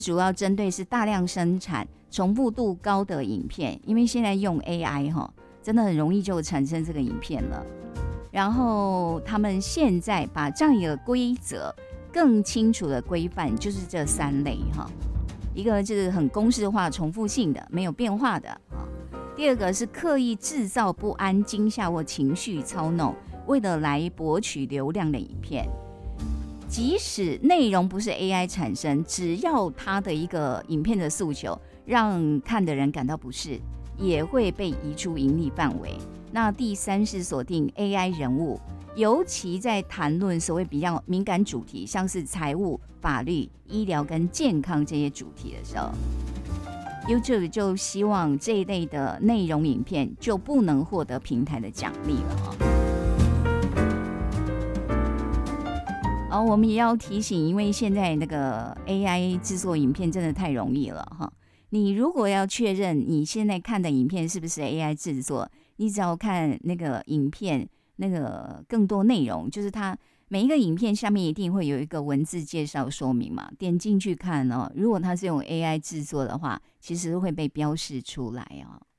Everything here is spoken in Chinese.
主要针对是大量生产、重复度高的影片，因为现在用 AI 真的很容易就产生这个影片了。然后他们现在把这样一个规则更清楚的规范，就是这3类一个就是很公式化、重复性的、没有变化的第二个是刻意制造不安、惊吓或情绪操弄，为了来博取流量的影片。即使内容不是 AI 产生，只要它的一个影片的诉求让看的人感到不适，也会被移出盈利范围。那第3是锁定 AI 人物，尤其在谈论所谓比较敏感主题，像是财务、法律、医疗跟健康这些主题的时候， YouTube 就希望这一类的内容影片就不能获得平台的奖励了我们也要提醒，因为现在那个 AI 制作影片真的太容易了你如果要确认你现在看的影片是不是 AI 制作，你只要看那个影片那个更多内容，就是它每一个影片下面一定会有一个文字介绍说明嘛，点进去看如果它是用 AI 制作的话，其实会被标示出来